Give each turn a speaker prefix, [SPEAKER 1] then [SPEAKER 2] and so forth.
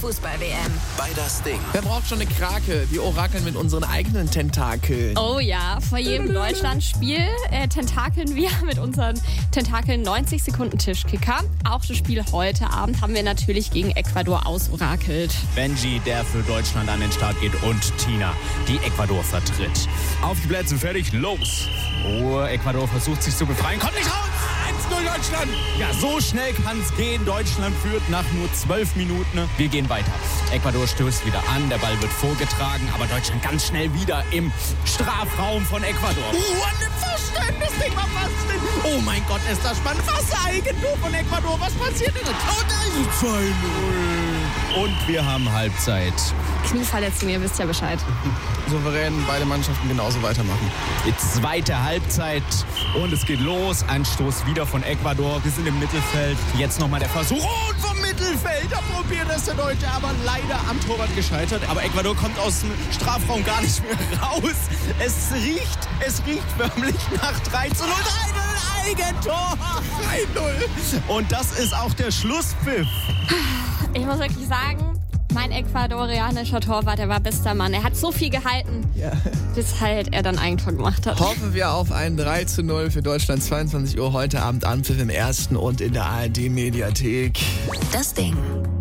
[SPEAKER 1] Fußball-WM.
[SPEAKER 2] Bei das Ding.
[SPEAKER 3] Wer braucht schon eine Krake? Wir orakeln mit unseren eigenen Tentakeln.
[SPEAKER 4] Oh ja, vor jedem Deutschlandspiel tentakeln wir mit unseren Tentakeln 90 Sekunden Tischkicker. Auch das Spiel heute Abend haben wir natürlich gegen Ecuador ausorakelt.
[SPEAKER 5] Benji, der für Deutschland an den Start geht, und Tina, die Ecuador vertritt. Auf die Plätze, fertig, los! Oh, Ecuador versucht sich zu befreien, kommt nicht raus! 1-0 Deutschland! Ja, so schnell kann es gehen. Deutschland führt nach nur 12 Minuten. Wir gehen weiter. Ecuador stößt wieder an, der Ball wird vorgetragen, aber Deutschland ganz schnell wieder im Strafraum von Ecuador. An dem Pfosten, das Ding war fast drin. Oh mein Gott, ist das spannend. Fast Eigentor von Ecuador. Was passiert denn? Oh, da ist 2-0. Und wir haben Halbzeit.
[SPEAKER 4] Knieverletzung, ihr wisst ja Bescheid.
[SPEAKER 3] Souverän, beide Mannschaften genauso weitermachen.
[SPEAKER 5] Die zweite Halbzeit und es geht los. Ein Stoß wieder von Ecuador. Wir sind im Mittelfeld. Jetzt nochmal der Versuch. Und vom Mittelfeld, da probiert es der Deutsche, aber leider am Torwart gescheitert. Aber Ecuador kommt aus dem Strafraum gar nicht mehr raus. Es riecht förmlich nach 3-0. 3-0 Eigentor. 3-0. Und das ist auch der Schlusspfiff.
[SPEAKER 4] Ich muss wirklich sagen, mein ecuadorianischer Torwart, der war bester Mann. Er hat so viel gehalten, bis halt er dann Eigentor gemacht hat.
[SPEAKER 3] Hoffen wir auf ein 3-0 für Deutschland. 22 Uhr heute Abend Anpfiff im Ersten und in der ARD-Mediathek.
[SPEAKER 1] Das Ding.